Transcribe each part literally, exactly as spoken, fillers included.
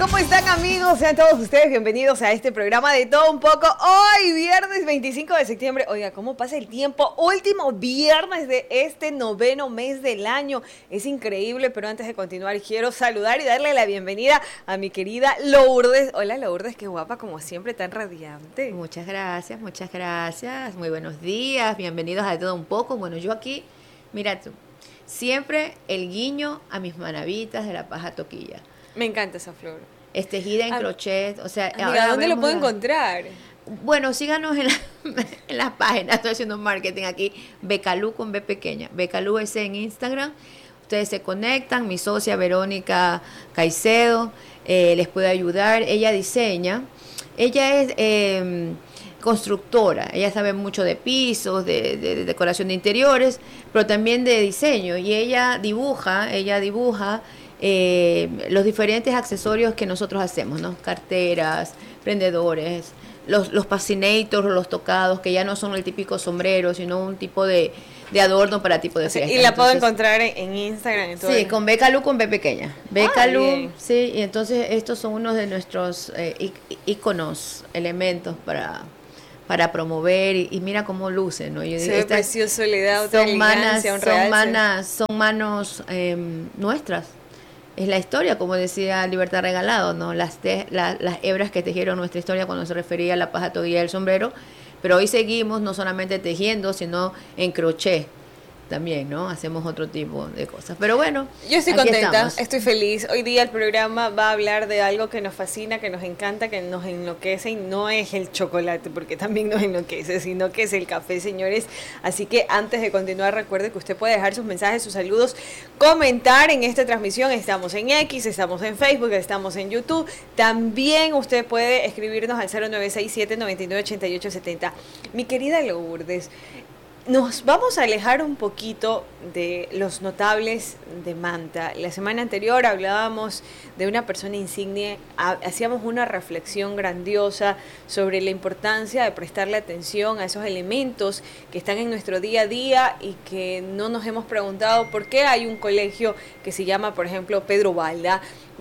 ¿Cómo están, amigos? Sean todos ustedes bienvenidos a este programa de Todo Un Poco. Hoy, viernes veinticinco de septiembre. Oiga, ¿cómo pasa el tiempo? Último viernes de este noveno mes del año. Es increíble, pero antes de continuar quiero saludar y darle la bienvenida a mi querida Lourdes. Hola, Lourdes, qué guapa, como siempre, tan radiante. Muchas gracias, muchas gracias. Muy buenos días, bienvenidos a Todo Un Poco. Bueno, yo aquí, mira tú, siempre el guiño a mis manavitas de la paja toquilla. Me encanta esa flor. Es tejida en Am- crochet, o sea... Amiga, ¿dónde lo vemos puedo la- encontrar? Bueno, síganos en, la, en las páginas, estoy haciendo marketing aquí, Becalú con B pequeña, Becalú S en Instagram. Ustedes se conectan, mi socia Verónica Caicedo eh, les puede ayudar, ella diseña, ella es eh, constructora, ella sabe mucho de pisos, de, de- de decoración de interiores, pero también de diseño, y ella dibuja, ella dibuja eh, los diferentes accesorios que nosotros hacemos, ¿no? Carteras, prendedores, los, los fascinators, los tocados, que ya no son el típico sombrero, sino un tipo de, de adorno para tipo de O sea, fiesta. y la puedo Entonces, encontrar en, en Instagram. En todo sí, el- con Becalú con B pequeña. Becalú, bien. sí, y entonces estos son unos de nuestros eh, í- íconos, elementos para, para promover, y, y mira cómo luce, ¿no? Yo Se digo, ve estas precioso, le da otra son manas, elegancia, un son realce. manas, son manos eh, nuestras. Es la historia, como decía Libertad Regalado, ¿no? Las, te- la- las hebras que tejieron nuestra historia cuando se refería a la paja toquilla del sombrero. Pero hoy seguimos no solamente tejiendo, sino en crochet también, ¿no? Hacemos otro tipo de cosas. Pero bueno, Yo estoy aquí contenta, estamos. estoy feliz. Hoy día el programa va a hablar de algo que nos fascina, que nos encanta, que nos enloquece, y no es el chocolate, porque también nos enloquece, sino que es el café, señores. Así que antes de continuar, recuerde que usted puede dejar sus mensajes, sus saludos, comentar en esta transmisión. Estamos en X, estamos en Facebook, estamos en YouTube. También usted puede escribirnos al cero nueve seis siete, nueve nueve ocho ocho siete cero. Mi querida Lourdes, nos vamos a alejar un poquito de los notables de Manta. La semana anterior hablábamos de una persona insigne, ha- hacíamos una reflexión grandiosa sobre la importancia de prestarle atención a esos elementos que están en nuestro día a día y que no nos hemos preguntado por qué hay un colegio que se llama, por ejemplo, Pedro Balda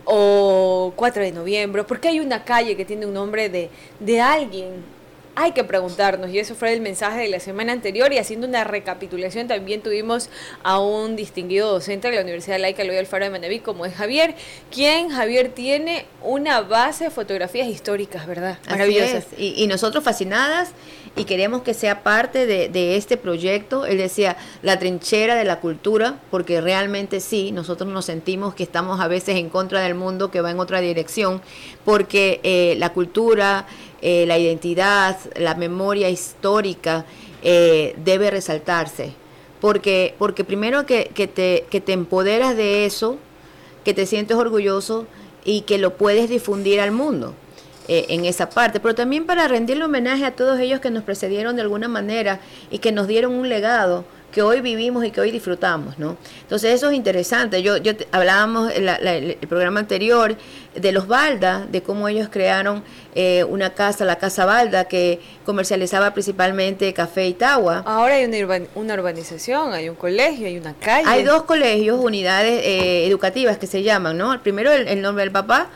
o cuatro de noviembre, por qué hay una calle que tiene un nombre de, de alguien. Hay que preguntarnos, y eso fue el mensaje de la semana anterior. Y haciendo una recapitulación, también tuvimos a un distinguido docente de la Universidad Laica Eloy Alfaro de Manaví, como es Javier, quien, Javier, tiene una base de fotografías históricas, ¿verdad? Así Maravillosas. es. Y, y nosotros fascinadas, y queremos que sea parte de, de este proyecto. Él decía, la trinchera de la cultura, porque realmente sí, nosotros nos sentimos que estamos a veces en contra del mundo que va en otra dirección, porque eh, la cultura, eh, la identidad, la memoria histórica eh, debe resaltarse. Porque, porque primero que, que, te, que te empoderas de eso, que te sientes orgulloso y que lo puedes difundir al mundo. Eh, en esa parte, pero también para rendirle homenaje a todos ellos que nos precedieron de alguna manera y que nos dieron un legado que hoy vivimos y que hoy disfrutamos, ¿no? Entonces eso es interesante. Yo, yo te- hablábamos en la- la- el programa anterior de los Balda, de cómo ellos crearon eh, una casa, la Casa Balda, que comercializaba principalmente café y tagua. Ahora hay una, urban- una urbanización, hay un colegio, hay una calle. Hay dos colegios, unidades eh, educativas que se llaman, ¿no? El primero, el, el nombre del papá,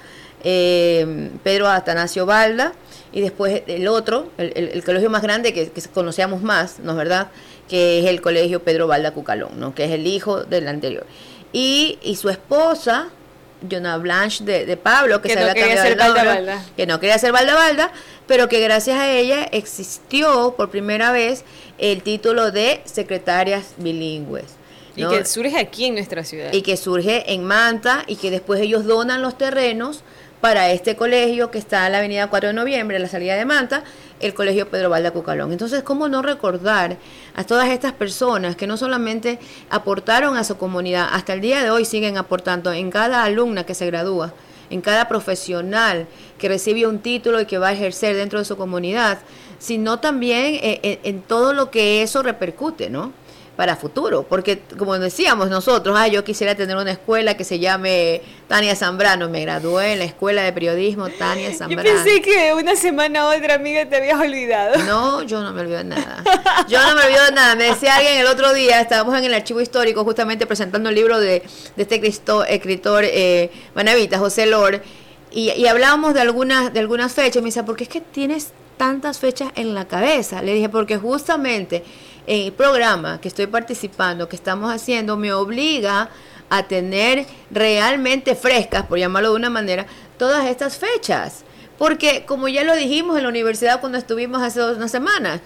eh, Pedro Atanasio Balda, y después el otro, el, el- el colegio más grande que, que conocíamos más, ¿no es verdad?, que es el colegio Pedro Balda Cucalón, ¿no?, que es el hijo del anterior. Y, y su esposa, Jonah Blanche de, de Pablo, que, Que se no había quería cambiado ser el nombre, Balda Balda. que no quería ser Balda Balda, pero que gracias a ella existió por primera vez el título de secretarias bilingües, Y ¿no? que surge aquí en nuestra ciudad. Y que surge en Manta, y que después ellos donan los terrenos para este colegio que está en la avenida cuatro de noviembre, a la salida de Manta, el colegio Pedro Balda Cucalón. Entonces, ¿cómo no recordar a todas estas personas que no solamente aportaron a su comunidad, hasta el día de hoy siguen aportando en cada alumna que se gradúa, en cada profesional que recibe un título y que va a ejercer dentro de su comunidad, sino también eh, en, en todo lo que eso repercute, ¿no?, para futuro? Porque, como decíamos nosotros, ah, yo quisiera tener una escuela que se llame Tania Zambrano. Me gradué en la escuela de periodismo Tania Yo Zambrano. pensé que de una semana a otra, amiga, te habías olvidado. No, yo no me olvido de nada. Yo no me olvido de nada. Me decía alguien el otro día, estábamos en el archivo histórico justamente presentando el libro de, de este cristo- escritor eh, manavita, José Lor, y, y hablábamos de algunas, de algunas fechas, y me dice, ¿por qué es que tienes tantas fechas en la cabeza? Le dije, porque justamente en el programa que estoy participando, que estamos haciendo, me obliga a tener realmente frescas, por llamarlo de una manera, todas estas fechas. Porque, como ya lo dijimos en la universidad cuando estuvimos hace unas semanas,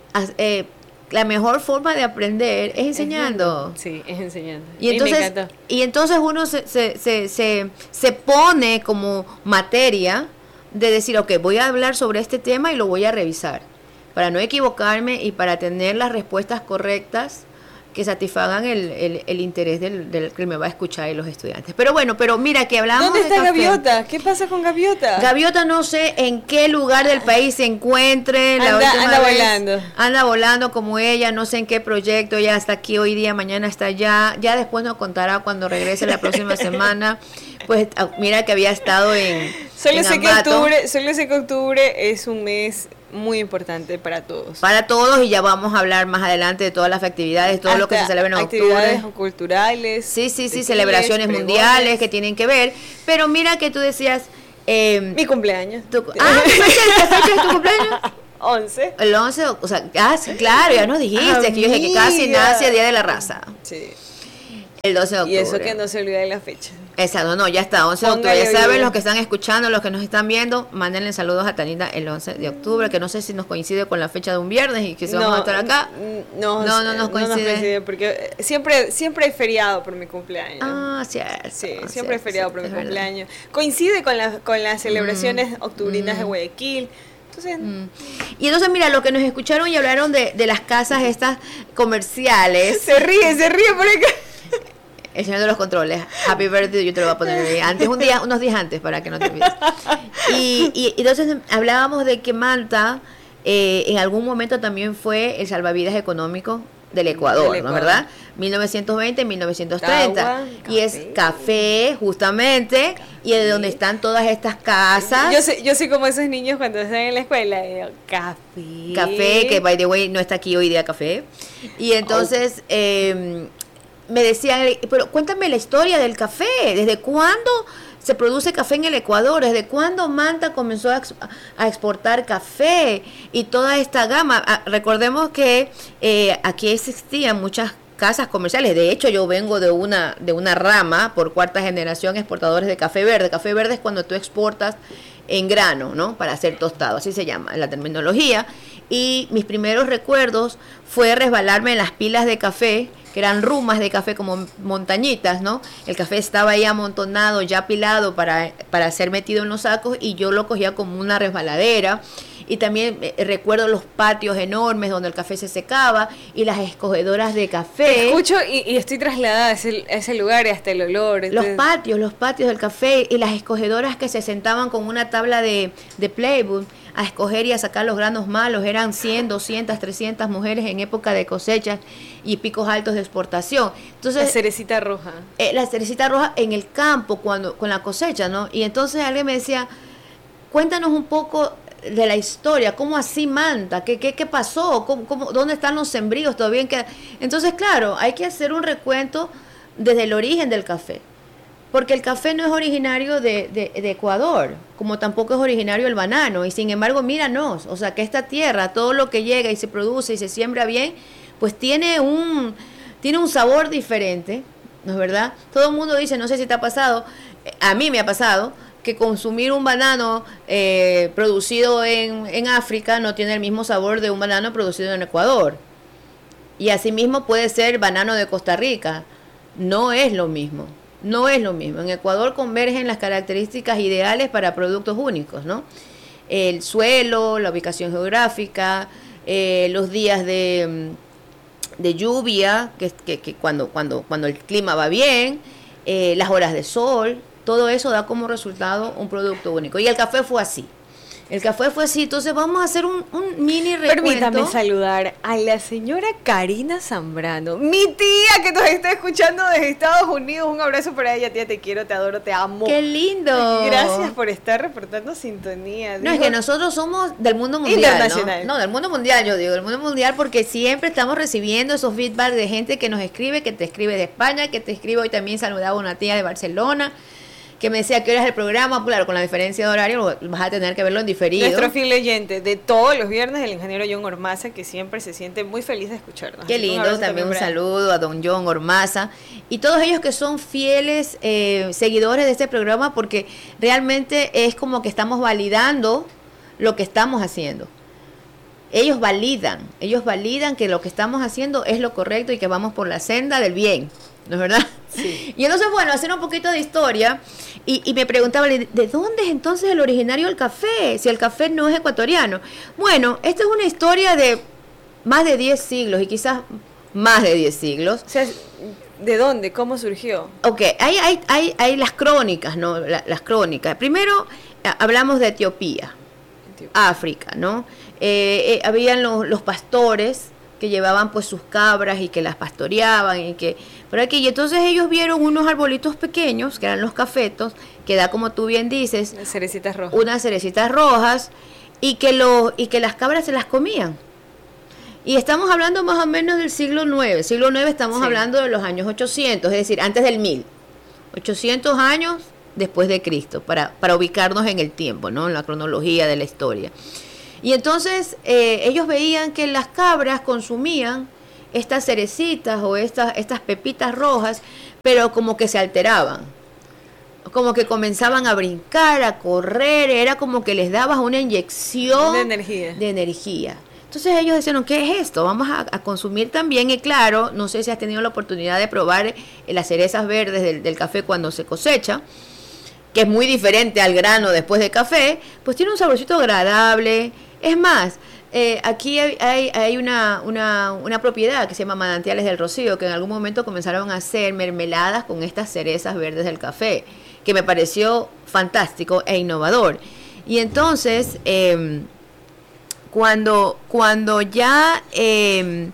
eh, la mejor forma de aprender es enseñando. Sí, es enseñando. Y entonces, y entonces uno se, se, se, se, se pone como materia de decir, ok, voy a hablar sobre este tema y lo voy a revisar, para no equivocarme y para tener las respuestas correctas que satisfagan el, el, el interés del, del que me va a escuchar y los estudiantes. Pero bueno, pero mira que hablamos. ¿Dónde está de Gaviota? ¿Qué pasa con Gaviota? Gaviota no sé en qué lugar del país se encuentre. La anda última anda vez, volando. Anda volando como ella, no sé en qué proyecto, ya está aquí hoy día, mañana está allá, ya después nos contará cuando regrese la próxima semana. Pues mira que había estado en Solo en sé que Ambato. octubre, solo sé que octubre es un mes muy importante para todos. Para todos, y ya vamos a hablar más adelante de todas las actividades, todo Hasta lo que se celebra en actividades octubre. culturales. Sí, sí, sí, desfiles, celebraciones pregones. mundiales que tienen que ver. Pero mira que tú decías... Eh, Mi cumpleaños. tu, ah, ¿qué fecha, ¿qué fecha es tu cumpleaños? once. El once, o sea, casi, claro, ya nos dijiste, Amiga. que yo dije que casi nace el Día de la Raza. Sí. El doce de octubre. Y eso que no se olvida de la fecha. Exacto, no, ya está, once de octubre. Póngale Ya saben, oído. los que están escuchando, los que nos están viendo, mándenle saludos a Tanita el once de octubre, que no sé si nos coincide con la fecha de un viernes y que se vamos a estar acá. n- No, No, no nos coincide. porque siempre, siempre hay feriado por mi cumpleaños. Ah, cierto. Sí, siempre cierto, hay feriado cierto, por mi es verdad. cumpleaños. Coincide con, la, con las celebraciones octubrinas mm. de Guayaquil. Entonces, Mm. Y entonces, mira, lo que nos escucharon y hablaron de, de las casas estas comerciales. se ríe, se ríe por acá. El señor de los controles, Happy Birthday, yo te lo voy a poner ahí antes, un día, unos días antes para que no te olvides. Y, y, y entonces hablábamos de que Manta eh, en algún momento también fue el salvavidas económico del Ecuador, Del ¿no Ecuador. verdad? mil novecientos veinte, mil novecientos treinta. Agua, Y es café. café, justamente, y de donde están todas estas casas. Yo sé, yo soy como esos niños cuando están en la escuela. y yo, café. Café, que by the way no está aquí hoy día Café. Y entonces eh, me decían, pero cuéntame la historia del café, ¿desde cuándo se produce café en el Ecuador? ¿Desde cuándo Manta comenzó a, ex- a exportar café? Y toda esta gama. Ah, recordemos que eh, aquí existían muchas casas comerciales. De hecho, yo vengo de una de una rama por cuarta generación exportadores de café verde. Café verde es cuando tú exportas en grano, ¿no? Para hacer tostado, así se llama la terminología. Y mis primeros recuerdos fue resbalarme en las pilas de café, que eran rumas de café como montañitas, ¿no? El café estaba ahí amontonado, ya apilado para, para ser metido en los sacos, y yo lo cogía como una resbaladera. Y también eh, recuerdo los patios enormes donde el café se secaba y las escogedoras de café. Escucho y, y estoy trasladada a ese, a ese lugar y hasta el olor. Los entonces- patios, los patios del café y las escogedoras que se sentaban con una tabla de, de playbook a escoger y a sacar los granos malos. Eran cien, doscientas, trescientas mujeres en época de cosechas y picos altos de exportación. La Entonces, cerecita roja. eh, la cerecita roja en el campo cuando con la cosecha, ¿no? Y entonces alguien me decía, cuéntanos un poco de la historia, cómo así Manta, qué, qué, qué pasó, ¿Cómo, cómo, dónde están los sembríos todavía. Que... Entonces, claro, hay que hacer un recuento desde el origen del café, porque el café no es originario de, de, de Ecuador, como tampoco es originario el banano, y sin embargo, míranos, o sea, que esta tierra, todo lo que llega y se produce y se siembra bien, pues tiene un, tiene un sabor diferente, ¿no es verdad? Todo el mundo dice, no sé si te ha pasado, a mí me ha pasado, que consumir un banano eh, producido en, en África no tiene el mismo sabor de un banano producido en Ecuador. Y asimismo puede ser banano de Costa Rica. No es lo mismo. No es lo mismo. En Ecuador convergen las características ideales para productos únicos, ¿no? El suelo, la ubicación geográfica, eh, los días de, de lluvia, que, que, que cuando, cuando, cuando el clima va bien, eh, las horas de sol. Todo eso da como resultado un producto único. Y el café fue así. El café fue así. Entonces vamos a hacer un, un mini recuento. Permítame saludar a la señora Karina Zambrano, mi tía que nos está escuchando desde Estados Unidos. Un abrazo para ella, tía, te quiero, te adoro, te amo. ¡Qué lindo! Gracias por estar reportando sintonía. No, es Digo, que nosotros somos del mundo mundial, Internacional. ¿no? No, del mundo mundial, yo digo, del mundo mundial, porque siempre estamos recibiendo esos feedback de gente que nos escribe, que te escribe de España, que te escribe. Hoy también saludaba a una tía de Barcelona, que me decía que hora es el programa, claro, con la diferencia de horario vas a tener que verlo en diferido. Nuestro fiel oyente de todos los viernes, el ingeniero John Ormaza, que siempre se siente muy feliz de escucharnos. Qué lindo, un también un saludo a don John Ormaza y todos ellos que son fieles eh, seguidores de este programa, porque realmente es como que estamos validando lo que estamos haciendo. Ellos validan, ellos validan que lo que estamos haciendo es lo correcto y que vamos por la senda del bien, ¿no es verdad? Sí. Y entonces, bueno, hacer un poquito de historia y, y me preguntaba, ¿de dónde es entonces el originario del café? Si el café no es ecuatoriano. Bueno, esta es una historia de más de diez siglos y quizás más de diez siglos. O sea, ¿de dónde? ¿Cómo surgió? Ok, hay, hay, hay, hay las crónicas, ¿no? La, las crónicas. Primero hablamos de Etiopía, Etiopía. África, ¿no? Eh, eh, habían los, los pastores que llevaban pues sus cabras y que las pastoreaban y que por aquí, y entonces ellos vieron unos arbolitos pequeños que eran los cafetos, que da, como tú bien dices, unas cerecitas rojas, unas cerecitas rojas y que los y que las cabras se las comían. Y estamos hablando más o menos del siglo nueve. Siglo nueve estamos sí. hablando de los años ochocientos, es decir, antes del mil. ochocientos años después de Cristo, para para ubicarnos en el tiempo, ¿no? En la cronología de la historia. Y entonces eh, ellos veían que las cabras consumían estas cerecitas o estas, estas pepitas rojas, pero como que se alteraban, como que comenzaban a brincar, a correr, era como que les dabas una inyección de energía. De energía. Entonces ellos decían, ¿qué es esto? Vamos a, a consumir también, y claro, no sé si has tenido la oportunidad de probar las cerezas verdes del, del café cuando se cosecha, que es muy diferente al grano después de café, pues tiene un saborcito agradable. Es más, eh, aquí hay, hay, hay una, una, una propiedad que se llama Manantiales del Rocío, que en algún momento comenzaron a hacer mermeladas con estas cerezas verdes del café, que me pareció fantástico e innovador. Y entonces, eh, cuando, cuando ya eh,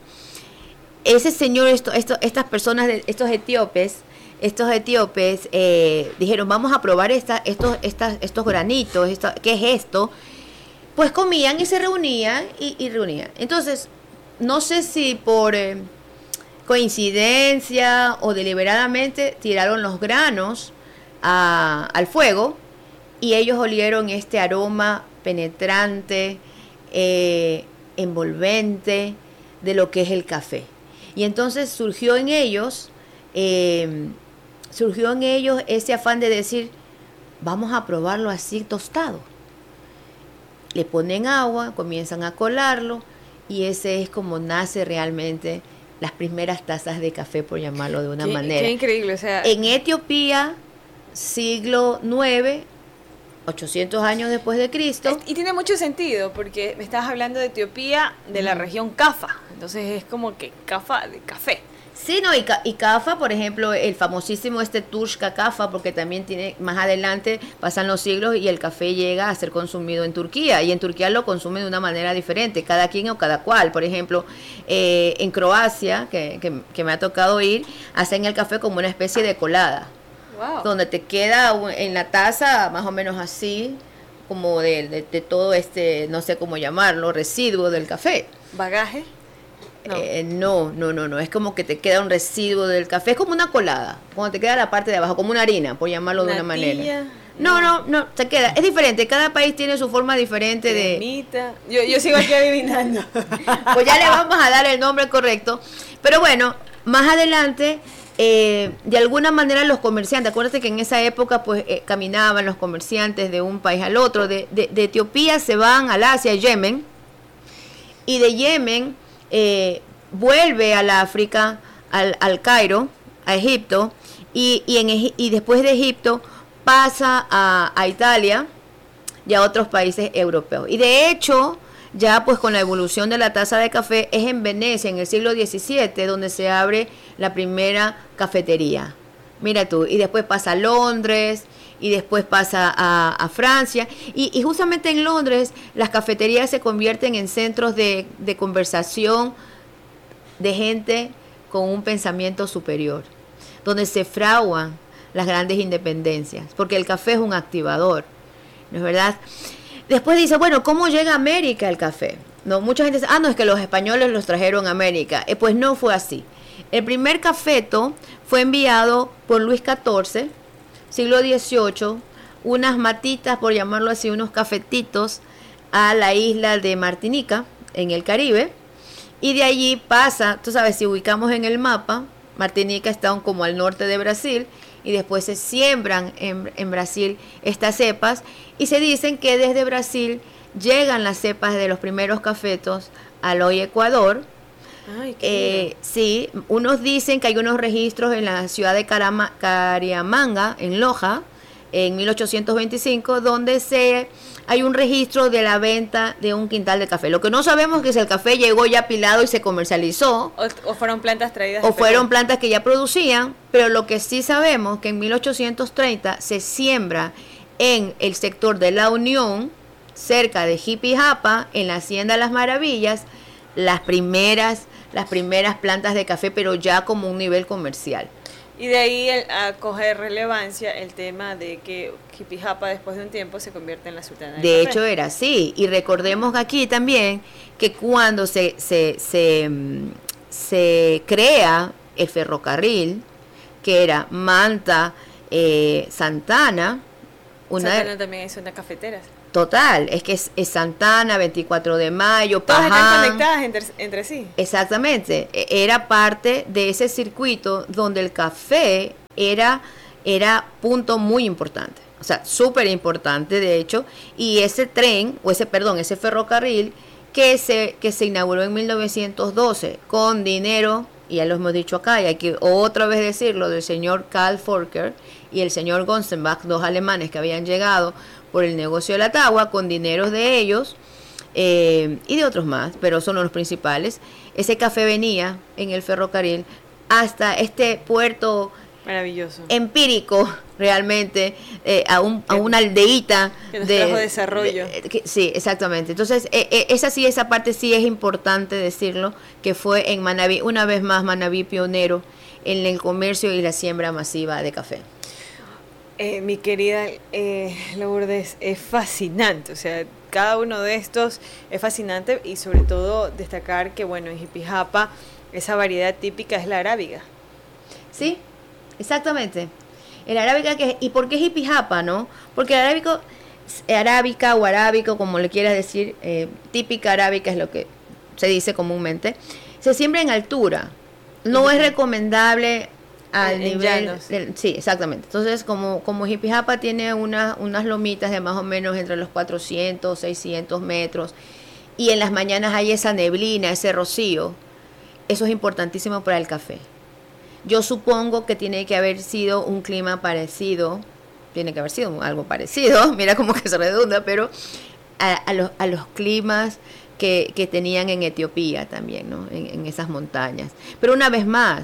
ese señor, esto, esto, estas personas, de, estos etíopes, estos etíopes eh, dijeron, vamos a probar esta, estos, estas, estos granitos, esta, ¿qué es esto? Pues comían y se reunían y, y reunían. Entonces, no sé si por eh, coincidencia o deliberadamente tiraron los granos a, al fuego y ellos olieron este aroma penetrante, eh, envolvente de lo que es el café. Y entonces surgió en ellos, eh, surgió en ellos ese afán de decir, vamos a probarlo así tostado. Le ponen agua, comienzan a colarlo y ese es como nace realmente las primeras tazas de café, por llamarlo de una qué, manera. Qué increíble, o sea, en Etiopía, siglo nueve, ochocientos años después de Cristo. Y tiene mucho sentido porque me estabas hablando de Etiopía, de la región Cafa, entonces es como que Cafa de café. Sí, no, y, y Cafa, por ejemplo, el famosísimo este Turshka Cafa, porque también tiene, más adelante pasan los siglos y el café llega a ser consumido en Turquía, y en Turquía lo consumen de una manera diferente, cada quien o cada cual. Por ejemplo, eh, en Croacia, que, que, que me ha tocado ir, hacen el café como una especie de colada, wow, donde te queda en la taza más o menos así, como de, de, de todo este, no sé cómo llamarlo, residuo del café. ¿Bagaje? No. Eh, no, no, no, no, es como que te queda un residuo del café, es como una colada, cuando te queda la parte de abajo, como una harina, por llamarlo de una manera. No, no, no, te queda, es diferente, cada país tiene su forma diferente Cremita. de... Yo, yo sigo aquí adivinando. Pues ya le vamos a dar el nombre correcto, pero bueno, más adelante, eh, de alguna manera los comerciantes, acuérdate que en esa época pues eh, caminaban los comerciantes de un país al otro, de, de, de Etiopía se van al Asia, Yemen, y de Yemen... Eh, vuelve al África, al, al Cairo, a Egipto, y, y, en, y después de Egipto pasa a, a Italia y a otros países europeos. Y de hecho, ya pues con la evolución de la taza de café, es en Venecia, en el siglo diecisiete, donde se abre la primera cafetería. Mira tú, y después pasa a Londres, y después pasa a, a Francia, y, y justamente en Londres las cafeterías se convierten en centros de, de conversación de gente con un pensamiento superior, donde se fraguan las grandes independencias, porque el café es un activador, ¿no es verdad? Después dice, bueno, ¿cómo llega a América el café? No, mucha gente dice, ah, no, es que los españoles los trajeron a América. Eh, pues no fue así. El primer cafeto fue enviado por Luis catorce, siglo dieciocho, unas matitas, por llamarlo así, unos cafetitos a la isla de Martinica, en el Caribe, y de allí pasa, tú sabes, si ubicamos en el mapa, Martinica está como al norte de Brasil, y después se siembran en, en Brasil estas cepas, y se dicen que desde Brasil llegan las cepas de los primeros cafetos al hoy Ecuador. Ay, qué eh, sí, unos dicen que hay unos registros en la ciudad de Carama, Cariamanga, en Loja, en mil ochocientos veinticinco, donde se hay un registro de la venta de un quintal de café. Lo que no sabemos es que si el café llegó ya pilado y se comercializó, O, o fueron plantas traídas. o fueron plantas que ya producían, pero lo que sí sabemos que en mil ochocientos treinta se siembra en el sector de La Unión, cerca de Jipijapa, en la Hacienda Las Maravillas, las primeras, las primeras plantas de café, pero ya como un nivel comercial. Y de ahí el, a coger relevancia el tema de que Jipijapa después de un tiempo se convierte en la sultana del De café. hecho era así, y recordemos aquí también que cuando se, se, se, mm, se crea el ferrocarril, que era Manta, eh, Santana, una Santana también hay zonas cafeteras. total, es que es, es Santana, veinticuatro de mayo, Todas están Paján. conectadas entre, entre sí. Exactamente, e- era parte de ese circuito donde el café era, era punto muy importante, o sea, súper importante de hecho, y ese tren, o ese, perdón, ese ferrocarril que se, que se inauguró en mil novecientos doce con dinero, y ya lo hemos dicho acá, y hay que otra vez decirlo, del señor Karl Forker y el señor Gonzenbach, dos alemanes que habían llegado por el negocio de la tagua, con dineros de ellos, eh, y de otros más, pero son los principales. Ese café venía en el ferrocarril hasta este puerto Maravilloso. empírico, realmente, eh, a, un, a una aldeíta. Que nos trajo desarrollo. de- que- sí, exactamente. Entonces, eh, eh, esa sí, esa parte sí es importante decirlo, que fue en Manabí, una vez más Manabí pionero en el comercio y la siembra masiva de café. Eh, mi querida eh, Lourdes, es fascinante, o sea, cada uno de estos es fascinante y sobre todo destacar que, bueno, en Jipijapa esa variedad típica es la arábiga. Sí, exactamente. El arábica, que ¿y por qué Jipijapa, no? Porque el arábico, arábica o arábico, como le quieras decir, eh, típica arábica es lo que se dice comúnmente, se siembra en altura. No Ujú. es recomendable al En- en nivel llanos. del- sí, exactamente. Entonces, como como Jipijapa tiene una, unas lomitas de más o menos entre los cuatrocientos, seiscientos metros, y en las mañanas hay esa neblina, ese rocío, eso es importantísimo para el café. Yo supongo que tiene que haber sido un clima parecido, tiene que haber sido algo parecido, mira como que se redunda, pero a, a los, a los climas que, que tenían en Etiopía también, ¿no? En, en esas montañas. Pero una vez más,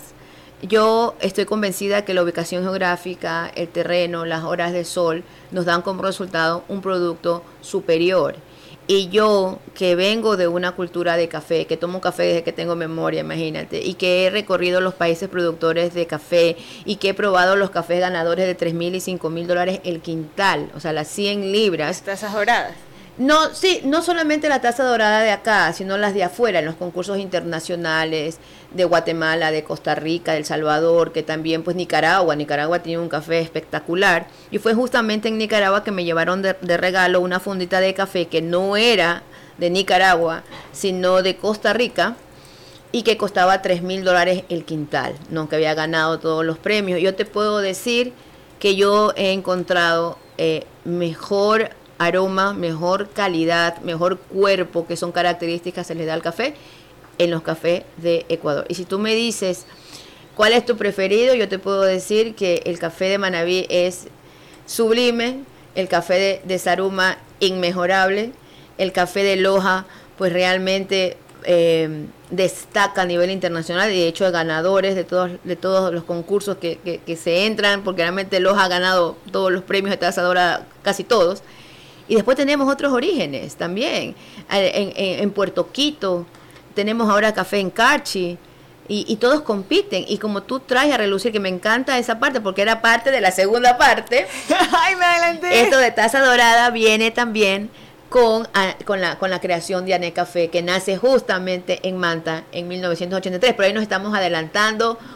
yo estoy convencida que la ubicación geográfica, el terreno, las horas de sol, nos dan como resultado un producto superior. Y yo, que vengo de una cultura de café, que tomo café desde que tengo memoria, imagínate, y que he recorrido los países productores de café, y que he probado los cafés ganadores de tres mil y cinco mil dólares el quintal, o sea, las cien libras. Las tazas doradas. No, sí, no solamente la taza dorada de acá, sino las de afuera, en los concursos internacionales de Guatemala, de Costa Rica, de El Salvador, que también pues Nicaragua, Nicaragua tiene un café espectacular, y fue justamente en Nicaragua que me llevaron de, de regalo una fundita de café que no era de Nicaragua, sino de Costa Rica, y que costaba tres mil dólares el quintal, ¿no? Que había ganado todos los premios. Yo te puedo decir que yo he encontrado eh, mejor aroma, mejor calidad, mejor cuerpo, que son características se les da al café, en los cafés de Ecuador. Y si tú me dices cuál es tu preferido, yo te puedo decir que el café de Manabí es sublime, el café de, de Zaruma inmejorable, el café de Loja pues realmente eh, destaca a nivel internacional, y de hecho ganadores de todos de todos los concursos que, que, que se entran, porque realmente Loja ha ganado todos los premios de taza dorada, casi todos. Y después tenemos otros orígenes también. En, en, en Puerto Quito tenemos ahora café en Carchi, y, y todos compiten. Y como tú traes a relucir, que me encanta esa parte, porque era parte de la segunda parte. ¡Ay, me adelanté! Esto de taza dorada viene también con, a, con, la, con la creación de Ané Café, que nace justamente en Manta en mil novecientos ochenta y tres. Pero ahí nos estamos adelantando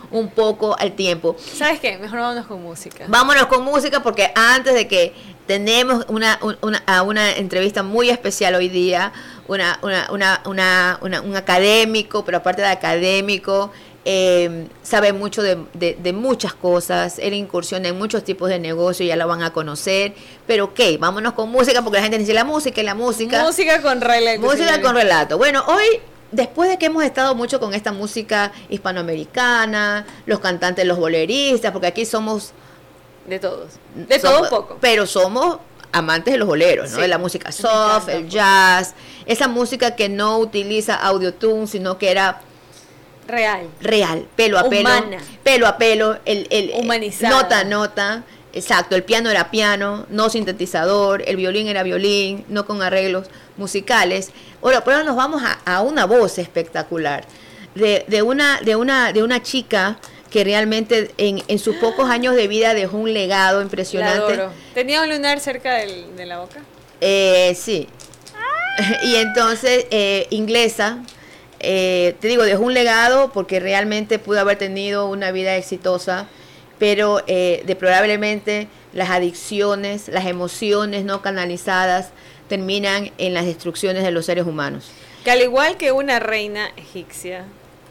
un poco al tiempo. ¿Sabes qué? Mejor vámonos con música. Vámonos con música porque antes de que tenemos una, una, una, una entrevista muy especial hoy día, una, una, una, una, una, un académico, pero aparte de académico, eh, sabe mucho de, de, de muchas cosas, él incursiona en muchos tipos de negocios, ya lo van a conocer, pero ok, vámonos con música porque la gente dice la música y la música. Música con relato. Música señores. con relato. Bueno, hoy, después de que hemos estado mucho con esta música hispanoamericana, los cantantes, los boleristas, porque aquí somos... De todos. De somos, todo un poco. Pero somos amantes de los boleros, ¿no? Sí, de la música soft, el jazz, esa música que no utiliza autotune, sino que era real. Real, pelo a Humana. pelo. Pelo a pelo, el, el, humanizada. Nota a nota. Exacto, el piano era piano, no sintetizador, el violín era violín, no con arreglos musicales. Ahora, pero ahora nos vamos a, a una voz espectacular de, de, una, de, una, de una chica que realmente en, en sus pocos años de vida dejó un legado impresionante. La adoro. ¿Tenía un lunar cerca del, de la boca? Eh, sí. Y entonces, eh, inglesa, eh, te digo, dejó un legado porque realmente pudo haber tenido una vida exitosa, pero eh, deplorablemente las adicciones, las emociones no canalizadas terminan en las destrucciones de los seres humanos. Que al igual que una reina egipcia,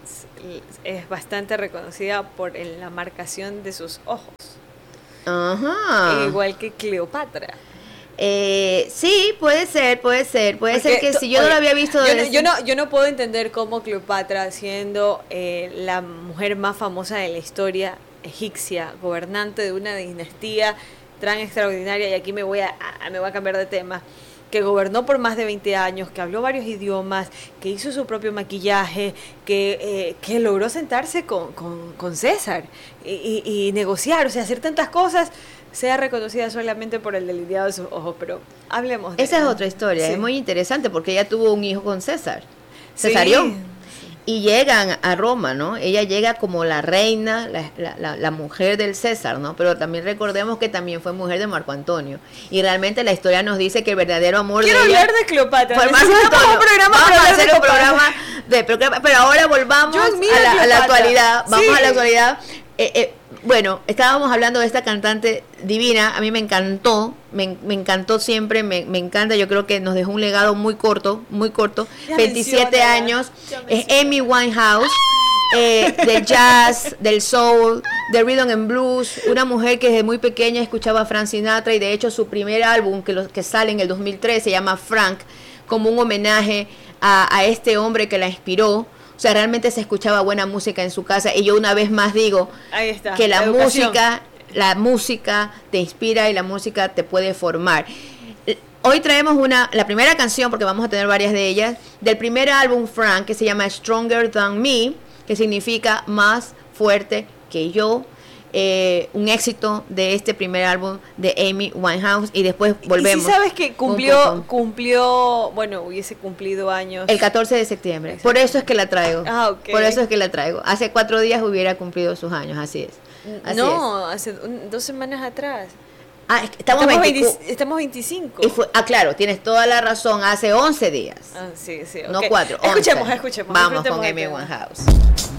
es bastante reconocida por el, la marcación de sus ojos. Ajá. Igual que Cleopatra. Eh, sí, puede ser, puede ser, puede Porque ser que to- si yo oye, no lo había visto. Yo, desde- no, yo, no, yo no puedo entender cómo Cleopatra, siendo eh, la mujer más famosa de la historia egipcia, gobernante de una dinastía tan extraordinaria, y aquí me voy a, a- me voy a cambiar de tema, que gobernó por más de veinte años, que habló varios idiomas, que hizo su propio maquillaje, que, eh, que logró sentarse con, con, con César y, y, y negociar, o sea, hacer tantas cosas, sea reconocida solamente por el delineado de sus ojos. Pero hablemos de Esa es eso. otra historia, Sí. es muy interesante porque ella tuvo un hijo con César, Sí. Cesarión. Y llegan a Roma, ¿no? Ella llega como la reina, la, la, la, la mujer del César, ¿no? Pero también recordemos que también fue mujer de Marco Antonio. Y realmente la historia nos dice que el verdadero amor Quiero de ella... hablar de Cleopatra. Fue Marco Necesitamos Antonio. un programa Vamos para a hablar hacer de un Cleopatra. programa de... Pero, pero ahora volvamos Yo admiro a la, a a la Cleopatra. actualidad. Vamos Sí. a la actualidad. Eh, eh, bueno, estábamos hablando de esta cantante divina. A mí me encantó. Me, me encantó siempre. Me, me encanta. Yo creo que nos dejó un legado muy corto. Muy corto. Ya veintisiete menciónala, años. ya Es menciónala. Amy Winehouse. Eh, del jazz, del soul, del rhythm and blues, una mujer que desde muy pequeña escuchaba a Frank Sinatra, y de hecho su primer álbum que, lo, que sale en el dos mil tres se llama Frank, como un homenaje a, a este hombre que la inspiró. O sea, realmente se escuchaba buena música en su casa, y yo una vez más digo Ahí está, que la educación. música, la música te inspira y la música te puede formar. Hoy traemos una, la primera canción, porque vamos a tener varias de ellas, del primer álbum Frank, que se llama Stronger Than Me, que significa más fuerte que yo. Eh, un éxito de este primer álbum de Amy Winehouse, y después volvemos. Y si sabes que Pum, cumplió, pum, pum. cumplió, bueno, hubiese cumplido años. El catorce de septiembre. Exacto. Por eso es que la traigo. Ah, ok. Por eso es que la traigo. Hace cuatro días hubiera cumplido sus años, así es. Así no, hace un- dos semanas atrás. Ah, es que estamos, Estamos, veinticu- veinte estamos veinticinco. y fue- ah, claro, tienes toda la razón. Hace once días. Ah, sí, sí. No ok. cuatro. Escuchemos, once. escuchemos. Vamos disfrutemos con el Amy tema. Winehouse.